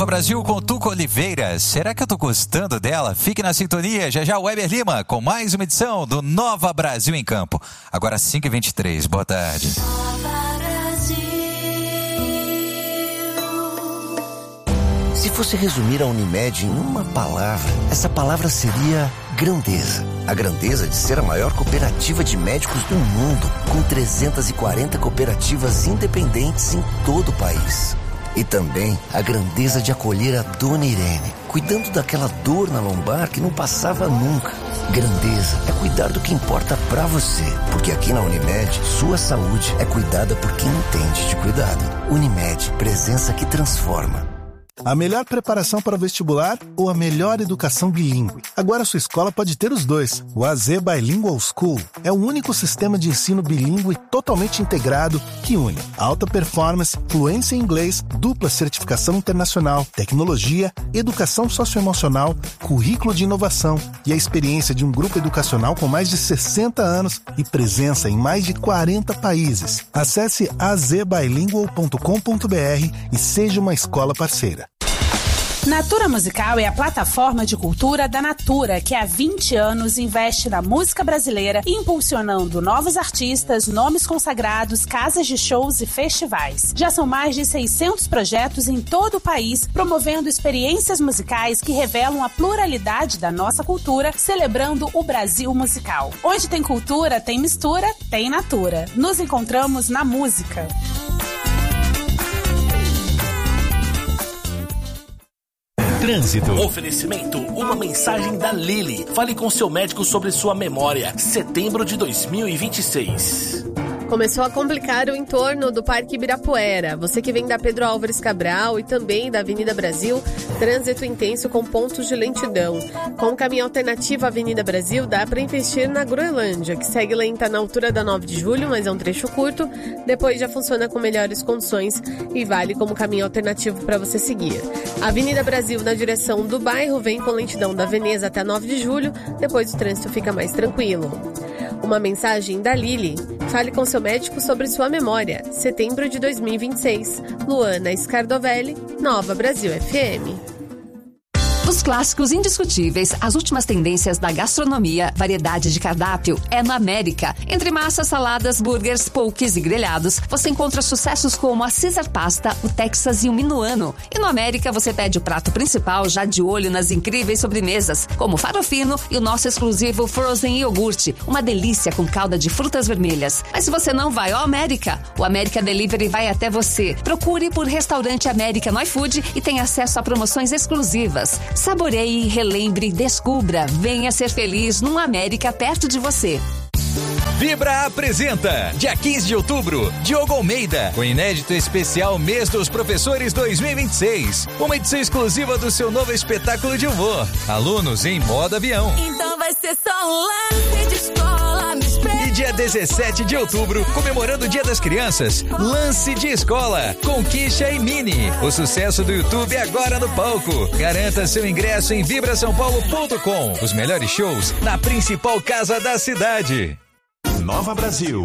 Brasil com Tuca Oliveira. Será que eu tô gostando dela? Fique na sintonia. Já já o Weber Lima com mais uma edição do Nova Brasil em Campo. Agora 5h23. Boa tarde. Se fosse resumir a Unimed em uma palavra, essa palavra seria grandeza. A grandeza de ser a maior cooperativa de médicos do mundo, com 340 cooperativas independentes em todo o país. E também a grandeza de acolher a Dona Irene, cuidando daquela dor na lombar que não passava nunca. Grandeza é cuidar do que importa pra você, porque aqui na Unimed, sua saúde é cuidada por quem entende de cuidado. Unimed, presença que transforma. A melhor preparação para o vestibular ou a melhor educação bilíngue? Agora sua escola pode ter os dois. O AZ Bilingual School é o único sistema de ensino bilíngue totalmente integrado que une alta performance, fluência em inglês, dupla certificação internacional, tecnologia, educação socioemocional, currículo de inovação e a experiência de um grupo educacional com mais de 60 anos e presença em mais de 40 países. Acesse azbilingual.com.br e seja uma escola parceira. Natura Musical é a plataforma de cultura da Natura, que há 20 anos investe na música brasileira, impulsionando novos artistas, nomes consagrados, casas de shows e festivais. Já são mais de 600 projetos em todo o país, promovendo experiências musicais que revelam a pluralidade da nossa cultura, celebrando o Brasil musical. Onde tem cultura, tem mistura, tem Natura. Nos encontramos na música. Trânsito. Oferecimento, uma mensagem da Lili. Fale com seu médico sobre sua memória. Setembro de 2026. Começou a complicar o entorno do Parque Ibirapuera. Você que vem da Pedro Álvares Cabral e também da Avenida Brasil, trânsito intenso com pontos de lentidão. Com o caminho alternativo à Avenida Brasil, dá para investir na Groenlândia, que segue lenta na altura da 9 de julho, mas é um trecho curto. Depois já funciona com melhores condições e vale como caminho alternativo para você seguir. A Avenida Brasil na direção do bairro vem com lentidão da Veneza até 9 de julho, depois o trânsito fica mais tranquilo. Uma mensagem da Lili. Fale com seu médico sobre sua memória. Setembro de 2026. Luana Scardovelli, Nova Brasil FM. Os clássicos indiscutíveis, as últimas tendências da gastronomia, variedade de cardápio é no América. Entre massas, saladas, burgers, poques e grelhados, você encontra sucessos como a Caesar Pasta, o Texas e o Minuano. E no América você pede o prato principal já de olho nas incríveis sobremesas, como o farofino e o nosso exclusivo Frozen Iogurte, uma delícia com calda de frutas vermelhas. Mas se você não vai ao América, o América Delivery vai até você. Procure por Restaurante América no iFood e tenha acesso a promoções exclusivas. Saboreie, relembre, descubra. Venha ser feliz num América perto de você. Vibra apresenta, dia 15 de outubro, Diogo Almeida, com inédito especial Mês dos Professores 2026. Uma edição exclusiva do seu novo espetáculo de humor, Alunos em Modo Avião. Então vai ser só um lance de escola, me espera. E dia 17 de outubro, comemorando o Dia das Crianças, Lance de Escola, com Kisha e Mini. O sucesso do YouTube agora no palco. Garanta seu ingresso em vibrasaopaulo.com. Os melhores shows na principal casa da cidade. Nova Brasil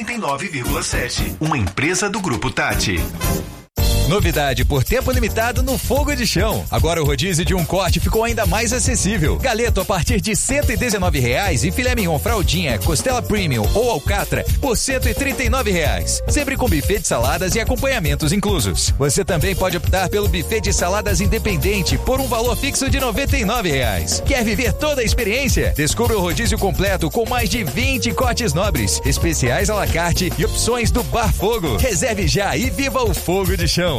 89,7, uma empresa do Grupo Tati. Novidade por tempo limitado no Fogo de Chão. Agora o rodízio de um corte ficou ainda mais acessível. Galeto a partir de R$ 119,00 e filé mignon fraldinha, costela premium ou alcatra por R$ 139,00. Sempre com buffet de saladas e acompanhamentos inclusos. Você também pode optar pelo buffet de saladas independente por um valor fixo de R$ 99,00. Quer viver toda a experiência? Descubra o rodízio completo com mais de 20 cortes nobres, especiais à la carte e opções do Bar Fogo. Reserve já e viva o Fogo de Chão.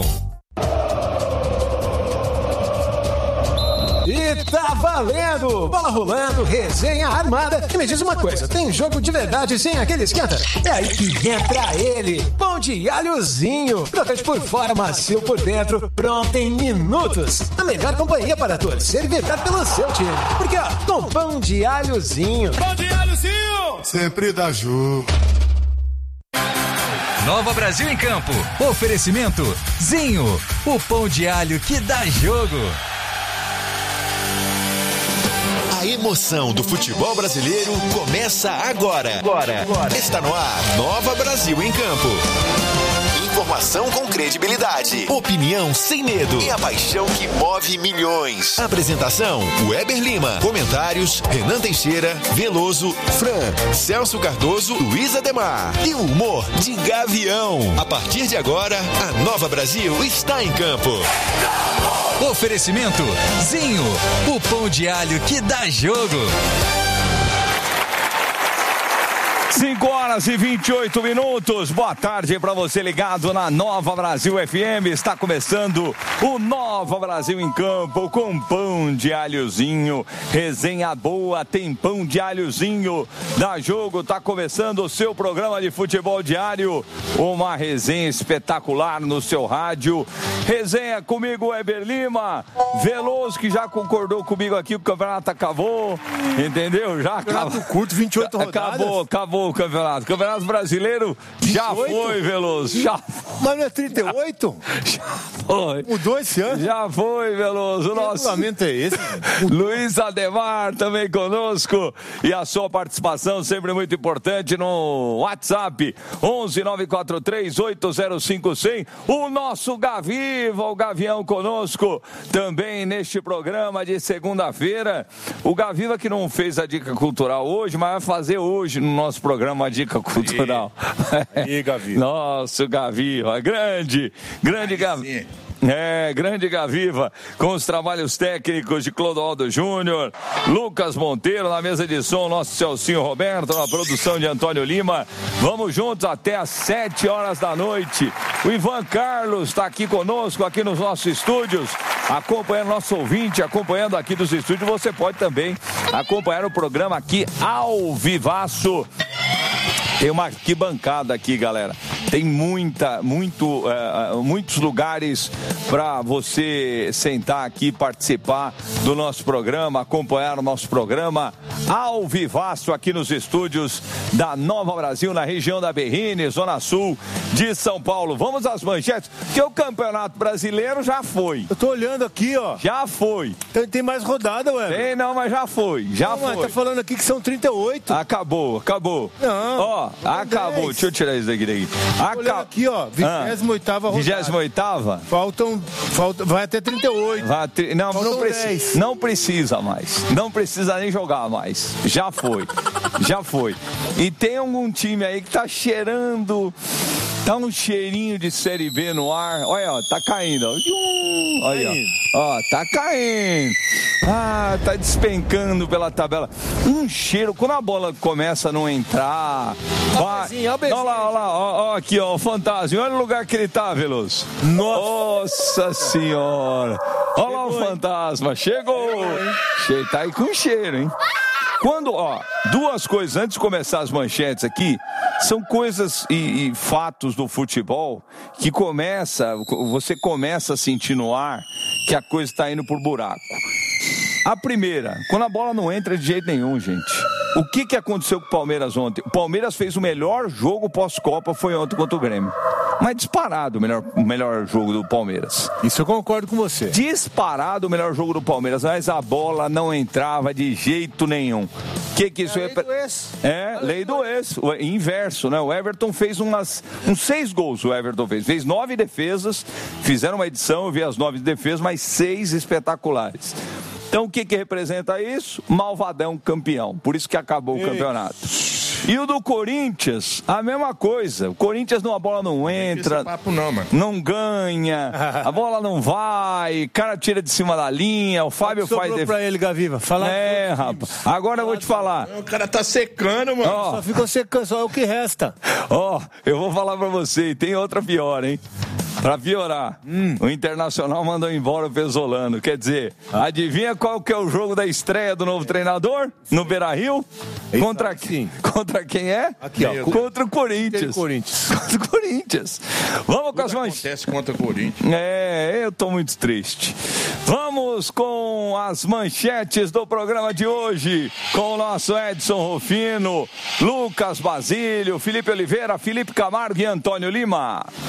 E tá valendo! Bola rolando, resenha armada. E me diz uma coisa, tem jogo de verdade sem aquele esquenta? É aí que entra ele, pão de alhozinho. Crocante por fora, macio por dentro, pronto em minutos. A melhor companhia para torcer e vibrar pelo seu time. Porque ó, com pão de alhozinho. Pão de alhozinho! Sempre dá jogo. Nova Brasil em Campo. Oferecimento Zinho, o pão de alho que dá jogo. A emoção do futebol brasileiro começa agora. Está no ar, Nova Brasil em Campo. Informação com credibilidade. Opinião sem medo. E a paixão que move milhões. Apresentação: Weber Lima. Comentários: Renan Teixeira, Veloso, Fran, Celso Cardoso, Luiz Ademar. E o humor de Gavião. A partir de agora, a Nova Brasil está em campo. Oferecimento Zinho, o pão de alho que dá jogo. 5h28. Boa tarde para você ligado na Nova Brasil FM. Está começando o Nova Brasil em Campo com pão de alhozinho. Resenha boa, tem pão de alhozinho. Dá jogo, tá começando o seu programa de futebol diário. Uma resenha espetacular no seu rádio. Resenha comigo, Weber Lima. Veloso, que já concordou comigo aqui, o campeonato acabou. Entendeu? Já acabou. Campeonato curto, 28 rodadas. Acabou o campeonato. Campeonato Brasileiro 28? Já foi, Veloso. Já foi. Mas não é 38? Já foi. Mudou esse ano? Já foi, Veloso. Que regulamento é esse? Luiz Ademar também conosco. E a sua participação sempre muito importante no WhatsApp 11-943-805-100. O nosso Gaviva, o Gavião conosco também neste programa de segunda-feira. O Gaviva que não fez a dica cultural hoje, mas vai fazer hoje no nosso programa a dica cultural. Aí, Gaviva. Nosso Gaviva, grande Gaviva. Grande Gaviva, com os trabalhos técnicos de Clodoaldo Júnior, Lucas Monteiro na mesa de som, nosso Celcinho Roberto, na produção de Antônio Lima. Vamos juntos até às 7 horas da noite. O Ivan Carlos está aqui conosco, aqui nos nossos estúdios, acompanhando nosso ouvinte, acompanhando aqui dos estúdios. Você pode também acompanhar o programa aqui ao vivaço. Tem uma arquibancada aqui, galera. Tem muitos lugares para você sentar aqui, participar do nosso programa, acompanhar o nosso programa ao vivaço aqui nos estúdios da Nova Brasil, na região da Berrini, Zona Sul de São Paulo. Vamos às manchetes, porque o Campeonato Brasileiro já foi. Eu tô olhando aqui, ó. Já foi. Tem mais rodada, ué? Tem não, mas já foi. Já foi. Mas tá falando aqui que são 38. Acabou. Não. Ó, acabou. 10. Deixa eu tirar isso daqui. Olhando aqui, ó. 28ª rodada. 28ª? Falta, vai até 38. Não precisa mais. Não precisa nem jogar mais. Já foi. E tem algum time aí que tá cheirando. Tá um cheirinho de Série B no ar. Olha, ó, tá caindo. Olha, ó, tá caindo. Tá despencando pela tabela. Um cheiro, quando a bola começa a não entrar. Olha lá, ó, aqui, ó, o Fantasma. Olha o lugar que ele tá, Veloso. Nossa Senhora. Olha lá o Fantasma. Chegou. Tá aí com cheiro, hein? Duas coisas, antes de começar as manchetes aqui, são coisas e fatos do futebol que você começa a sentir no ar que a coisa está indo por buraco. A primeira, quando a bola não entra de jeito nenhum, gente. O que aconteceu com o Palmeiras ontem? O Palmeiras fez o melhor jogo pós-Copa, foi ontem contra o Grêmio. Mas disparado o melhor jogo do Palmeiras. Isso eu concordo com você. Disparado o melhor jogo do Palmeiras, mas a bola não entrava de jeito nenhum. O que isso é? Lei do ex. O inverso, né? O Everton fez uns 6 gols, o Everton fez 9 defesas, fizeram uma edição, eu vi as 9 defesas, mas 6 espetaculares. Então o que representa isso? Malvadão campeão, por isso que acabou o campeonato. E o do Corinthians, a mesma coisa. O Corinthians, a bola não entra, não ganha, a bola não vai, o cara tira de cima da linha, o Fábio faz... Sobrou pra ele, Gaviva. Rapaz. Agora eu vou te falar. O cara tá secando, mano. Só ficou secando, só é o que resta. Eu vou falar pra você, e tem outra pior, hein? Pra piorar, o Internacional mandou embora o Pesolano. Quer dizer, adivinha qual que é o jogo da estreia do novo treinador? No Beira-Rio? Contra quem é? Aqui, ó. Contra o Corinthians. Contra o Corinthians. Vamos com as manchetes. Acontece contra o Corinthians. Eu tô muito triste. Vamos com as manchetes do programa de hoje. Com o nosso Edson Rufino, Lucas Basílio, Felipe Oliveira, Felipe Camargo e Antônio Lima.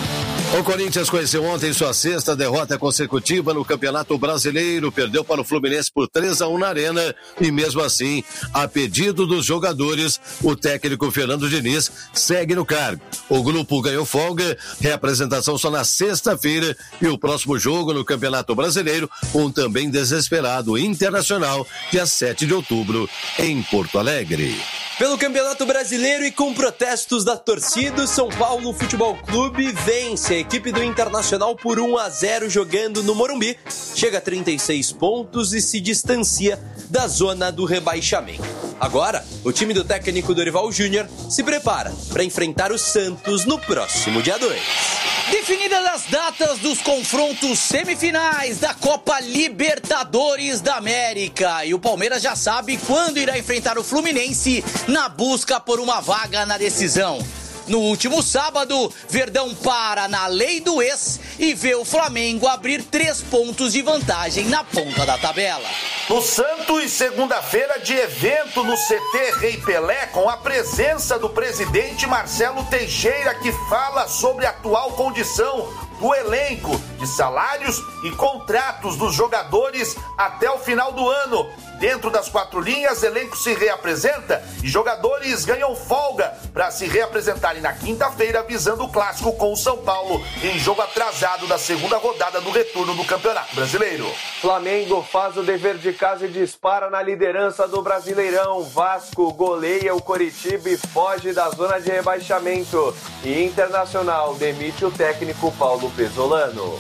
O Corinthians conheceu ontem sua sexta derrota consecutiva no Campeonato Brasileiro, perdeu para o Fluminense por 3-1 na Arena e mesmo assim, a pedido dos jogadores, o técnico Fernando Diniz segue no cargo. O grupo ganhou folga, reapresentação só na sexta-feira e o próximo jogo no Campeonato Brasileiro, um também desesperado Internacional, dia 7 de outubro, em Porto Alegre. Pelo Campeonato Brasileiro e com protestos da torcida, o São Paulo Futebol Clube vence a equipe do Internacional por 1-0 jogando no Morumbi. Chega a 36 pontos e se distancia da zona do rebaixamento. Agora, o time do técnico Dorival Júnior se prepara para enfrentar o Santos no próximo dia 2. Definidas as datas dos confrontos semifinais da Copa Libertadores da América. E o Palmeiras já sabe quando irá enfrentar o Fluminense na busca por uma vaga na decisão. No último sábado, Verdão para na lei do ex e vê o Flamengo abrir 3 pontos de vantagem na ponta da tabela. No Santos, segunda-feira de evento no CT Rei Pelé, com a presença do presidente Marcelo Teixeira, que fala sobre a atual condição do elenco, de salários e contratos dos jogadores até o final do ano. Dentro das 4 linhas, elenco se reapresenta e jogadores ganham folga para se reapresentarem na quinta-feira, visando o clássico com o São Paulo, em jogo atrasado da segunda rodada do retorno do Campeonato Brasileiro. Flamengo faz o dever de casa e dispara na liderança do Brasileirão. Vasco goleia o Coritiba e foge da zona de rebaixamento. E Internacional demite o técnico Paulo Pesolano.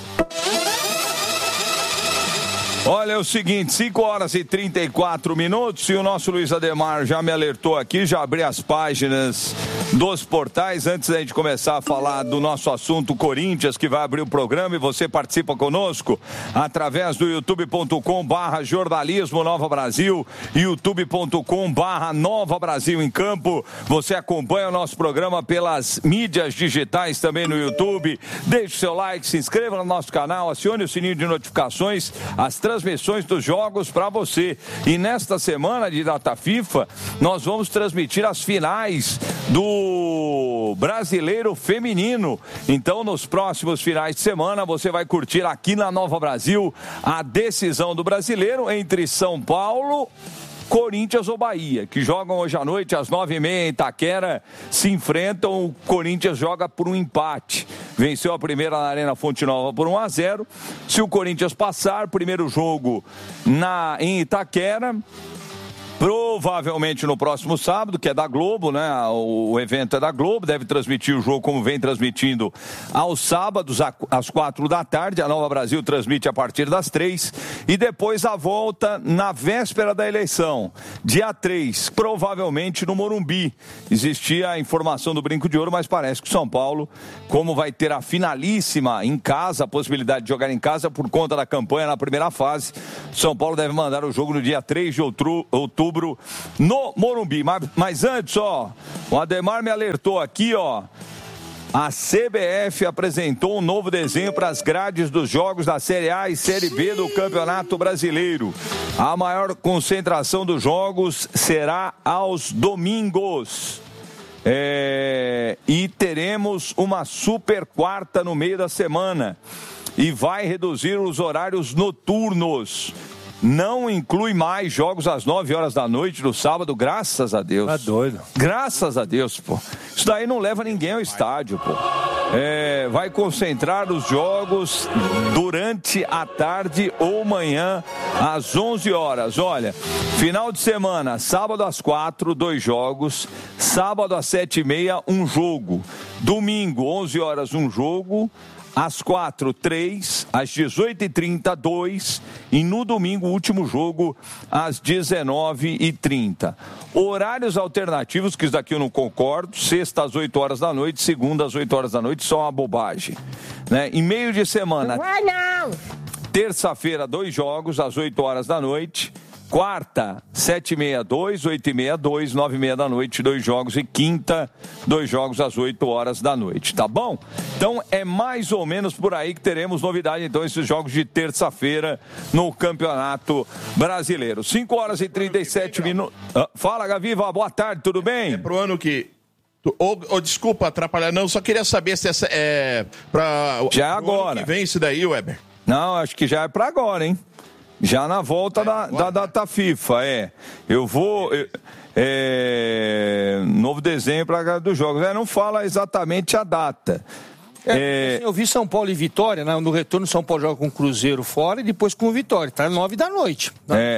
Olha, é o seguinte, 5h34 e o nosso Luiz Ademar já me alertou aqui, já abri as páginas dos portais. Antes da gente começar a falar do nosso assunto Corinthians, que vai abrir o programa, e você participa conosco através do youtube.com/jornalismo Nova Brasil, youtube.com/Nova Brasil em Campo. Você acompanha o nosso programa pelas mídias digitais também no YouTube. Deixe o seu like, se inscreva no nosso canal, acione o sininho de notificações, as transmissões dos jogos para você. E nesta semana de data FIFA, nós vamos transmitir as finais do Brasileiro Feminino. Então, nos próximos finais de semana, você vai curtir aqui na Nova Brasil a decisão do Brasileiro entre São Paulo, Corinthians ou Bahia, que jogam hoje à noite às 9h30 em Itaquera, se enfrentam. O Corinthians joga por um empate. Venceu a primeira na Arena Fonte Nova por 1-0. Se o Corinthians passar, primeiro jogo em Itaquera, provavelmente no próximo sábado, que é da Globo, né? O evento é da Globo, deve transmitir o jogo como vem transmitindo aos sábados, às 4h. A Nova Brasil transmite a partir das 3h. E depois a volta na véspera da eleição, dia 3, provavelmente no Morumbi. Existia a informação do Brinco de Ouro, mas parece que o São Paulo, como vai ter a finalíssima em casa, a possibilidade de jogar em casa por conta da campanha na primeira fase, São Paulo deve mandar o jogo no dia 3 de outubro no Morumbi. Mas antes, ó, o Ademar me alertou aqui, ó, a CBF apresentou um novo desenho para as grades dos jogos da Série A e Série B do Campeonato Brasileiro. A maior concentração dos jogos será aos domingos. E teremos uma super quarta no meio da semana. E vai reduzir os horários noturnos. Não inclui mais jogos às 9h da noite no sábado, graças a Deus. Tá doido. Graças a Deus, pô. Isso daí não leva ninguém ao estádio, pô. Vai concentrar os jogos durante a tarde ou manhã às 11h. Olha, final de semana, sábado às 4h, 2 jogos. Sábado às 7h30, 1 jogo. Domingo, 11h, 1 jogo. Às 4h, 3, às 18h30, 2, e no domingo, o último jogo, às 19h30. Horários alternativos, que isso daqui eu não concordo, sexta às 8h da noite, segunda às 8h da noite, só uma bobagem. Né? Em meio de semana, não. Terça-feira, 2 jogos, às 8h da noite. Quarta, 7h30, 2, 8h30, 2, 9h30 da noite, 2 jogos. E quinta, 2 jogos às 8h da noite, tá bom? Então é mais ou menos por aí que teremos novidade, então, esses jogos de terça-feira no Campeonato Brasileiro. 5h37 minutos. Fala, Gaviva, boa tarde, tudo bem? Pro ano que Desculpa atrapalhar, não, só queria saber se essa é para já agora. Ano que vem isso daí, Weber? Não, acho que já é para agora, hein? Já na volta da data FIFA, Eu vou... novo desenho para dos jogos. Não fala exatamente a data. Eu vi São Paulo e Vitória, né? No retorno São Paulo joga com o Cruzeiro fora e depois com o Vitória, tá 9 da noite.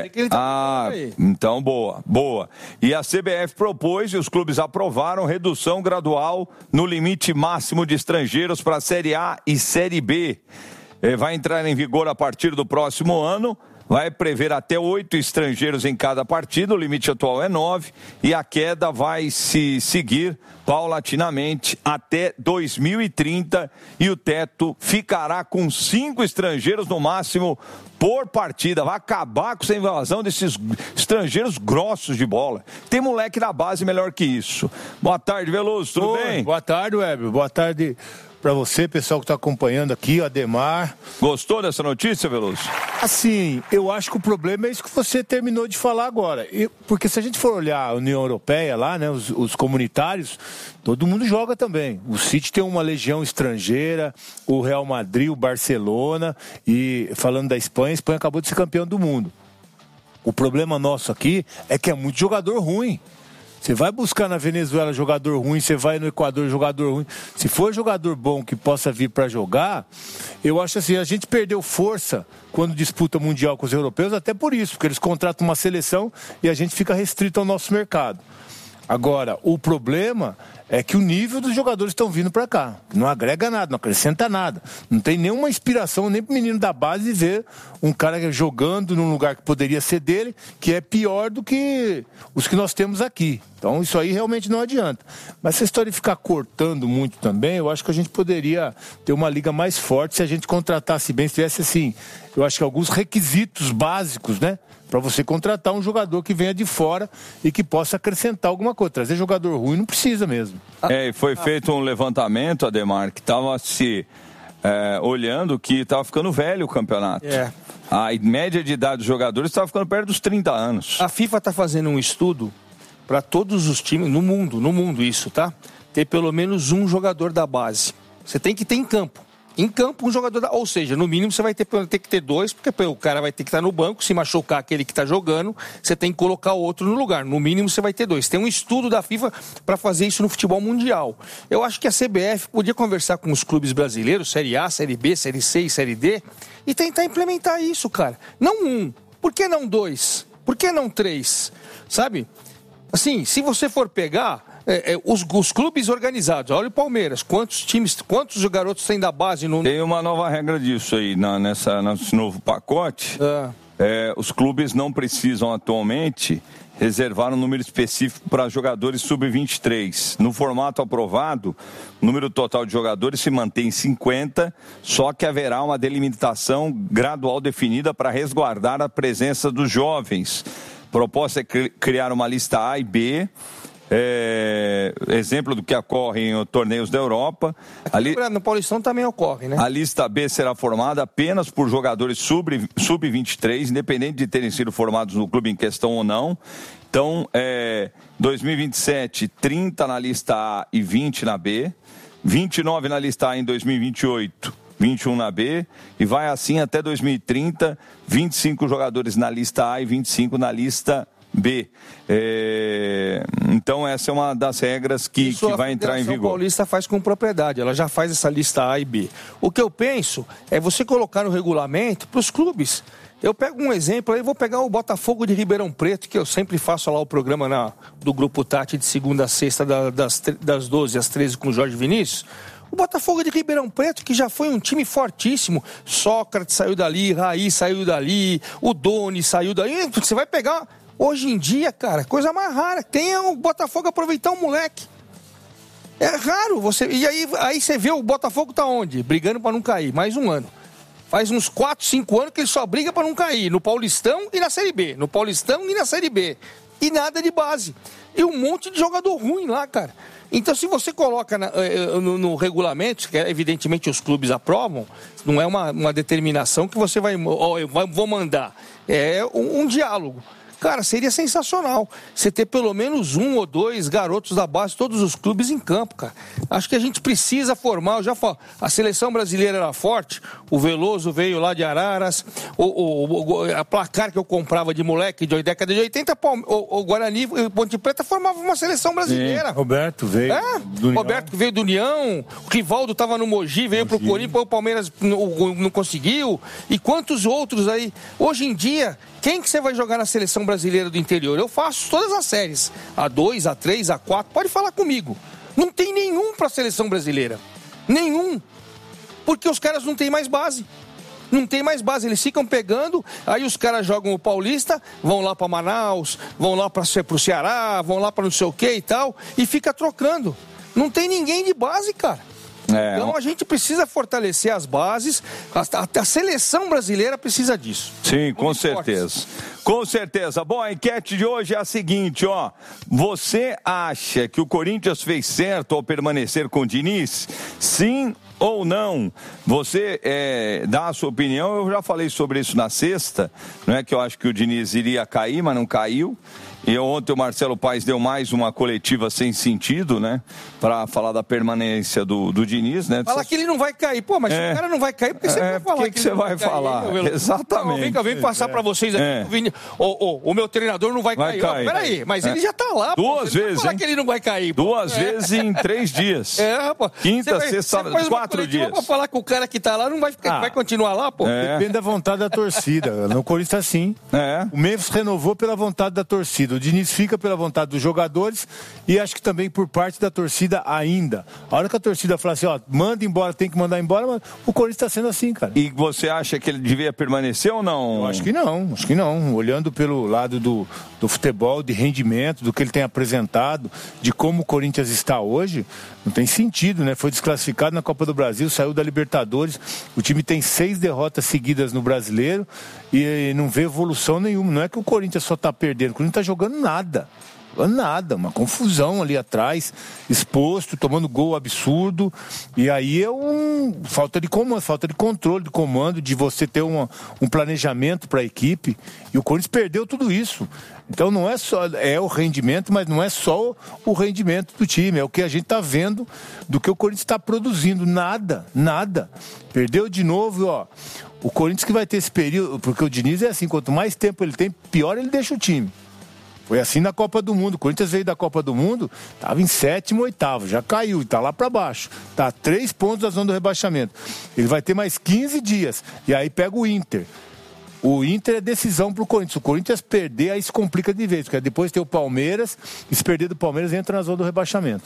Então boa. E a CBF propôs e os clubes aprovaram redução gradual no limite máximo de estrangeiros para a Série A e Série B. Vai entrar em vigor a partir do próximo ano. Vai prever até 8 estrangeiros em cada partida, o limite atual é 9, e a queda vai se seguir paulatinamente até 2030, e o teto ficará com 5 estrangeiros no máximo por partida. Vai acabar com essa invasão desses estrangeiros grossos de bola. Tem moleque na base melhor que isso. Boa tarde, Veloso, tudo bem? Boa tarde, Weber. Boa tarde para você, pessoal que está acompanhando aqui, o Ademar. Gostou dessa notícia, Veloso? Assim, eu acho que o problema é isso que você terminou de falar agora. Porque se a gente for olhar a União Europeia lá, né, os comunitários, todo mundo joga também. O City tem uma legião estrangeira, o Real Madrid, o Barcelona, e falando da Espanha, a Espanha acabou de ser campeão do mundo. O problema nosso aqui é que é muito jogador ruim. Você vai buscar na Venezuela jogador ruim, você vai no Equador jogador ruim. Se for jogador bom que possa vir para jogar, eu acho assim, a gente perdeu força quando disputa mundial com os europeus, até por isso, porque eles contratam uma seleção e a gente fica restrito ao nosso mercado. Agora, o problema é que o nível dos jogadores estão vindo para cá. Não agrega nada, não acrescenta nada. Não tem nenhuma inspiração nem pro menino da base ver um cara jogando num lugar que poderia ser dele, que é pior do que os que nós temos aqui. Então isso aí realmente não adianta. Mas essa história de ficar cortando muito também, eu acho que a gente poderia ter uma liga mais forte se a gente contratasse bem, se tivesse assim, eu acho que alguns requisitos básicos, né? Para você contratar um jogador que venha de fora e que possa acrescentar alguma coisa. Trazer jogador ruim não precisa mesmo. E foi feito um levantamento, Ademar, que estava olhando que estava ficando velho o campeonato. A média de idade dos jogadores estava ficando perto dos 30 anos. A FIFA está fazendo um estudo para todos os times, no mundo isso, tá? Ter pelo menos um jogador da base. Você tem que ter em campo. Em campo, um jogador, ou seja, no mínimo você vai ter que ter 2, porque o cara vai ter que estar no banco, se machucar aquele que está jogando, você tem que colocar o outro no lugar. No mínimo você vai ter 2. Tem um estudo da FIFA para fazer isso no futebol mundial. Eu acho que a CBF podia conversar com os clubes brasileiros, Série A, Série B, Série C e Série D, e tentar implementar isso, cara. Não 1, por que não 2? Por que não 3? Sabe? Assim, se você for pegar... os clubes organizados, olha o Palmeiras, quantos garotos tem da base? Tem uma nova regra disso aí, nesse novo pacote. Os clubes não precisam atualmente reservar um número específico para jogadores sub-23. No formato aprovado, o número total de jogadores se mantém 50, só que haverá uma delimitação gradual definida para resguardar a presença dos jovens. A proposta é criar uma lista A e B, exemplo do que ocorre em torneios da Europa. No Paulistão também ocorre, né? A lista B será formada apenas por jogadores sub-23, independente de terem sido formados no clube em questão ou não. Então, 2027, 30 na lista A e 20 na B, 29 na lista A em 2028, 21 na B, e vai assim até 2030, 25 jogadores na lista A e 25 na lista B. Então essa é uma das regras que vai entrar em vigor. A Paulista faz com propriedade, ela já faz essa lista A e B. O que eu penso é você colocar no regulamento para os clubes. Eu pego um exemplo, aí vou pegar o Botafogo de Ribeirão Preto, que eu sempre faço lá o programa do Grupo Tati de segunda a sexta, das 12 às 13 com o Jorge Vinícius. O Botafogo de Ribeirão Preto, que já foi um time fortíssimo. Sócrates saiu dali, Raí saiu dali, o Doni saiu dali. Você vai pegar... Hoje em dia, cara, coisa mais rara. Tem o Botafogo aproveitar um moleque. É raro. E aí você vê o Botafogo tá onde? Brigando para não cair. Mais um ano. Faz uns 4, 5 anos que ele só briga para não cair. No Paulistão e na Série B. No Paulistão e na Série B. E nada de base. E um monte de jogador ruim lá, cara. Então, se você coloca no regulamento, que evidentemente os clubes aprovam, não é uma determinação que você vou mandar. É um diálogo. Cara, seria sensacional você ter pelo menos 1 ou 2 garotos da base, todos os clubes em campo, cara. Acho que a gente precisa formar, eu já falo, a seleção brasileira era forte, o Veloso veio lá de Araras, a Placar que eu comprava de moleque de década de 80, o Guarani e Ponte Preta formavam uma seleção brasileira. Sim, Roberto veio do União. Roberto veio do União, o Rivaldo estava no Mogi, veio pro Corinthians, o Palmeiras não conseguiu, e quantos outros aí. Hoje em dia, quem que você vai jogar na seleção brasileira do interior? Eu faço todas as séries, A2, A3, A4, pode falar comigo. Não tem nenhum para a seleção brasileira. Nenhum. Porque os caras não têm mais base. Não tem mais base, eles ficam pegando, aí os caras jogam o Paulista, vão lá para Manaus, vão lá para o Ceará, vão lá para não sei o que e tal, e fica trocando. Não tem ninguém de base, cara. Então a gente precisa fortalecer as bases, a seleção brasileira precisa disso. Sim, com certeza. Com certeza. Bom, a enquete de hoje é a seguinte, ó. Você acha que o Corinthians fez certo ao permanecer com o Diniz? Sim ou não? Você dá a sua opinião. Eu já falei sobre isso na sexta, não é que eu acho que o Diniz iria cair, mas não caiu. E ontem o Marcelo Paes deu mais uma coletiva sem sentido, né? Pra falar da permanência do Diniz, né? Fala que ele não vai cair. Pô, mas o cara não vai cair, porque você vai falar que você vai falar? Exatamente. Não, vem passar pra vocês aqui. O meu treinador não vai cair. Peraí, mas ele já tá lá. Duas vezes, hein? Que ele não vai cair. Duas vezes em 3 dias. Rapaz. Quinta, sexta, 4 dias. Pra falar que o cara que tá lá não vai ficar, vai continuar lá, pô. Depende da vontade da torcida. No Corinthians, sim. O Memphis renovou pela vontade da torcida. O Diniz fica pela vontade dos jogadores e acho que também por parte da torcida ainda. A hora que a torcida fala assim, ó, manda embora, tem que mandar embora, mas o Corinthians está sendo assim, cara. E você acha que ele devia permanecer ou não? Eu acho que não. Olhando pelo lado do futebol, de rendimento, do que ele tem apresentado, de como o Corinthians está hoje, não tem sentido, né? Foi desclassificado na Copa do Brasil, saiu da Libertadores, o time tem 6 derrotas seguidas no Brasileiro e não vê evolução nenhuma. Não é que o Corinthians só está perdendo, o Corinthians está jogando nada, uma confusão ali atrás, exposto, tomando gol absurdo, e aí é falta de comando, falta de controle, de comando, de você ter um planejamento para a equipe, e o Corinthians perdeu tudo isso. Então não é só o rendimento, mas não é só o rendimento do time, é o que a gente está vendo do que o Corinthians está produzindo, nada, perdeu de novo, ó. O Corinthians que vai ter esse período, porque o Diniz é assim, quanto mais tempo ele tem, pior ele deixa o time. Foi assim na Copa do Mundo. O Corinthians veio da Copa do Mundo, estava em 7º, 8º, já caiu, está lá para baixo. Está a 3 pontos da zona do rebaixamento. Ele vai ter mais 15 dias. E aí pega o Inter. O Inter é decisão para o Corinthians. O Corinthians perder, aí se complica de vez. Porque depois tem o Palmeiras, e se perder do Palmeiras, entra na zona do rebaixamento.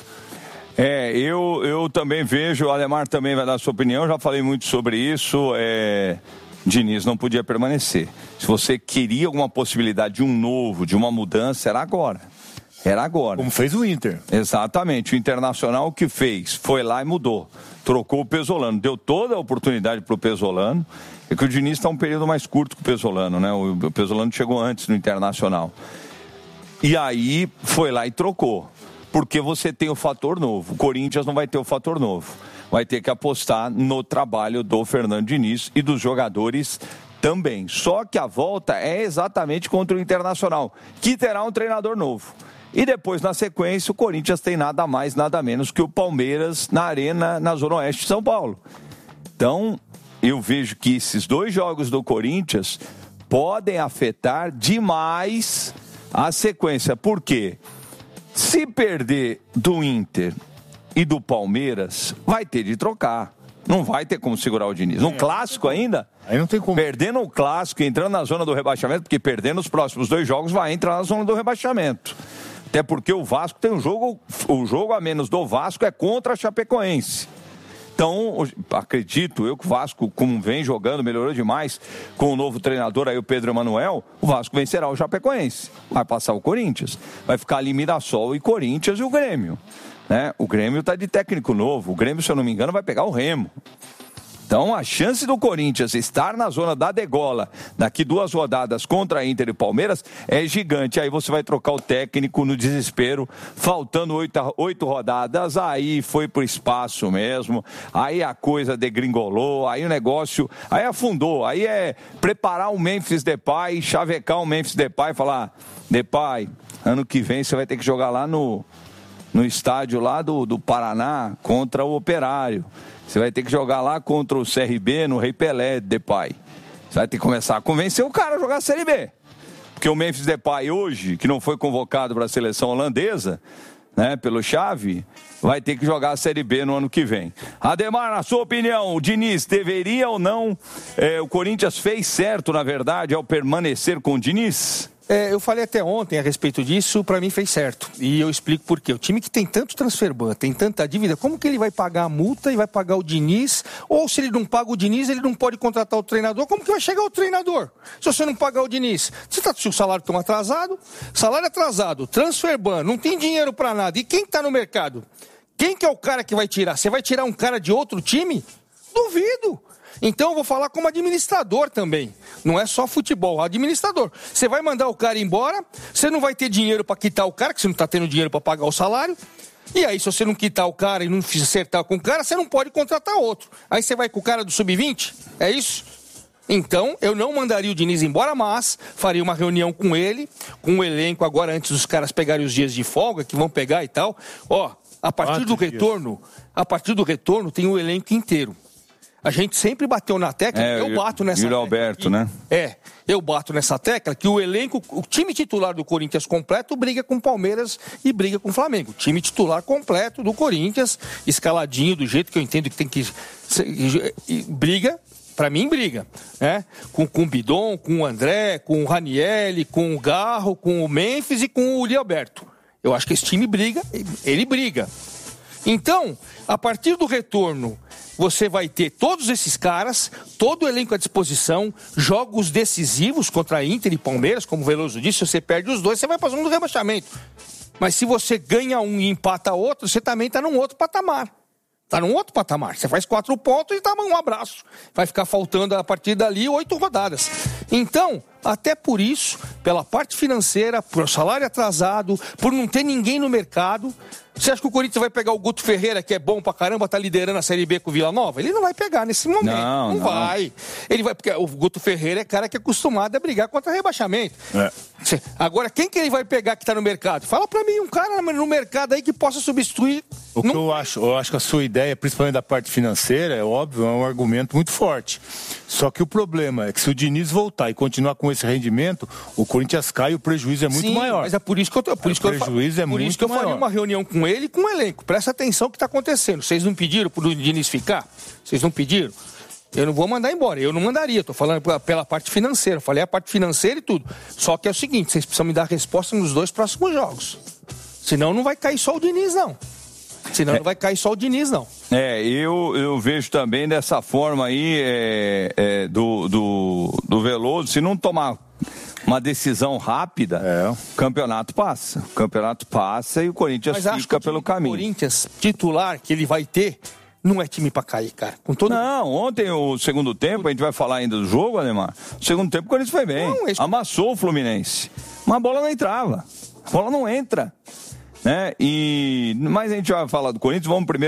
Eu também vejo, o Alemar também vai dar a sua opinião, já falei muito sobre isso. Diniz não podia permanecer. Se você queria alguma possibilidade de um novo, de uma mudança, era agora. Como fez o Inter. Exatamente. O Internacional o que fez? Foi lá e mudou. Trocou o Pesolano. Deu toda a oportunidade para o Pesolano. É que o Diniz está um período mais curto que o Pesolano, né? O Pesolano chegou antes no Internacional. E aí foi lá e trocou. Porque você tem o fator novo. O Corinthians não vai ter o fator novo. Vai ter que apostar no trabalho do Fernando Diniz e dos jogadores também. Só que a volta é exatamente contra o Internacional, que terá um treinador novo. E depois, na sequência, o Corinthians tem nada mais, nada menos que o Palmeiras na Arena, na Zona Oeste de São Paulo. Então, eu vejo que esses 2 jogos do Corinthians podem afetar demais a sequência. Por quê? Se perder do Inter e do Palmeiras, vai ter de trocar. Não vai ter como segurar o Diniz. Um clássico ainda? Aí não tem como. Perdendo o clássico, entrando na zona do rebaixamento, porque perdendo os próximos 2 jogos, vai entrar na zona do rebaixamento. Até porque o Vasco tem o jogo a menos do Vasco é contra a Chapecoense. Então, acredito eu que o Vasco, como vem jogando, melhorou demais com o novo treinador aí, o Pedro Emanuel, o Vasco vencerá o Chapecoense. Vai passar o Corinthians. Vai ficar ali Mirassol e Corinthians e o Grêmio. Né? O Grêmio está de técnico novo. O Grêmio, se eu não me engano, vai pegar o Remo. Então, a chance do Corinthians estar na zona da degola daqui 2 rodadas contra Inter e Palmeiras é gigante. Aí você vai trocar o técnico no desespero, faltando 8 rodadas, aí foi pro espaço mesmo, aí a coisa degringolou, aí o negócio, aí afundou, aí é preparar o Memphis Depay, chavecar o Memphis Depay e falar, Depay, ano que vem você vai ter que jogar lá no estádio lá do Paraná contra o Operário. Você vai ter que jogar lá contra o CRB no Rei Pelé, Depay. Você vai ter que começar a convencer o cara a jogar a Série B. Porque o Memphis Depay hoje, que não foi convocado para a seleção holandesa, né, pelo Xavi, vai ter que jogar a Série B no ano que vem. Ademar, na sua opinião, o Diniz deveria ou não, o Corinthians fez certo, na verdade, ao permanecer com o Diniz? Eu falei até ontem a respeito disso, para mim fez certo. E eu explico por quê. O time que tem tanto transferban, tem tanta dívida, como que ele vai pagar a multa e vai pagar o Diniz? Ou se ele não paga o Diniz, ele não pode contratar o treinador? Como que vai chegar o treinador? Se você não pagar o Diniz, se o salário está atrasado, transferban, não tem dinheiro para nada. E quem está no mercado? Quem que é o cara que vai tirar? Você vai tirar um cara de outro time? Duvido. Então eu vou falar como administrador também. Não é só futebol, administrador. Você vai mandar o cara embora, você não vai ter dinheiro para quitar o cara, que você não está tendo dinheiro para pagar o salário. E aí, se você não quitar o cara e não acertar com o cara, você não pode contratar outro. Aí você vai com o cara do Sub-20? É isso? Então, eu não mandaria o Diniz embora, mas faria uma reunião com ele, com o elenco agora, antes dos caras pegarem os dias de folga, que vão pegar e tal. A partir do retorno, tem o elenco inteiro. A gente sempre bateu na tecla, eu bato nessa tecla. Alberto, né? Eu bato nessa tecla que o elenco, o time titular do Corinthians completo briga com o Palmeiras e briga com o Flamengo. O time titular completo do Corinthians, escaladinho, do jeito que eu entendo que tem que... briga, pra mim briga, né? Com o Bidon, com o André, com o Ranielli, com o Garro, com o Memphis e com o Alberto. Eu acho que esse time briga, ele briga. Então, a partir do retorno, você vai ter todos esses caras, todo o elenco à disposição, jogos decisivos contra Inter e Palmeiras, como o Veloso disse, se você perde os dois, você vai para a zona do rebaixamento. Mas se você ganha um e empata outro, você também está num outro patamar. Você faz 4 pontos e tá um abraço. Vai ficar faltando a partir dali 8 rodadas. Então, até por isso, pela parte financeira, por salário atrasado, por não ter ninguém no mercado... Você acha que o Corinthians vai pegar o Guto Ferreira, que é bom pra caramba, tá liderando a Série B com o Vila Nova? Ele não vai pegar nesse momento. Não vai. Ele vai, porque o Guto Ferreira é cara que é acostumado a brigar contra rebaixamento. Agora, quem que ele vai pegar que tá no mercado? Fala pra mim, um cara no mercado aí que possa substituir. O que eu acho que a sua ideia, principalmente da parte financeira, é óbvio, é um argumento muito forte. Só que o problema é que se o Diniz voltar e continuar com esse rendimento, o Corinthians cai e o prejuízo é muito maior. Mas é por isso que eu faria uma reunião com ele e com o elenco. Presta atenção no que está acontecendo. Vocês não pediram para o Diniz ficar? Vocês não pediram? Eu não vou mandar embora. Eu não mandaria. Estou falando pela parte financeira. Falei a parte financeira e tudo. Só que é o seguinte, vocês precisam me dar resposta nos 2 próximos jogos. Senão não vai cair só o Diniz, não. Eu vejo também dessa forma aí do Veloso. Se não tomar uma decisão rápida, o campeonato passa. O campeonato passa e o Corinthians fica pelo caminho. O Corinthians titular que ele vai ter não é time pra cair, cara. Não, ontem o segundo tempo, a gente vai falar ainda do jogo, Ademar. O segundo tempo o Corinthians foi bem. Amassou o Fluminense. Mas a bola não entrava. A bola não entra. Mas a gente vai falar do Corinthians, vamos primeiro